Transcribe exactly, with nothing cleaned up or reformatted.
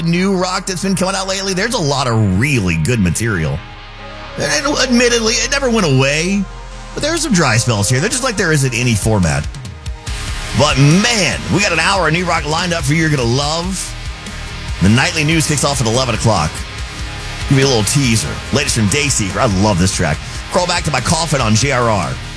new rock that's been coming out lately, there's a lot of really good material. And admittedly, it never went away, but there's some dry spells here. They're just like there is in any format. But man, we got an hour of new rock lined up for you you're going to love. The nightly news kicks off at eleven o'clock. Give me a little teaser. Latest from Dayseeker. I love this track. Crawl back to my coffin on J R R.